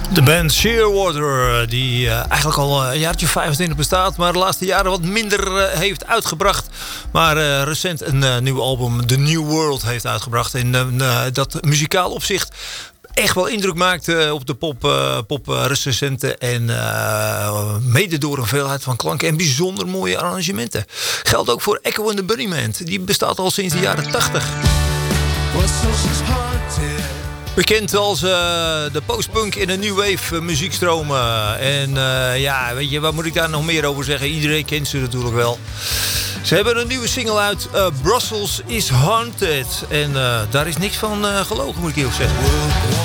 De band Shearwater, die eigenlijk al een jaartje 25 bestaat, maar de laatste jaren wat minder heeft uitgebracht. Maar recent een nieuw album, The New World, heeft uitgebracht. En dat muzikaal opzicht echt wel indruk maakt op de pop-recensenten. En mede door een veelheid van klanken en bijzonder mooie arrangementen. Geldt ook voor Echo and the Bunnymen. Die bestaat al sinds de jaren 80. Bekend als de postpunk in een new wave muziekstromen. En ja, weet je, wat moet ik daar nog meer over zeggen? Iedereen kent ze natuurlijk wel. Ze hebben een nieuwe single uit, Brussels is Haunted. En daar is niks van gelogen, moet ik eerlijk zeggen.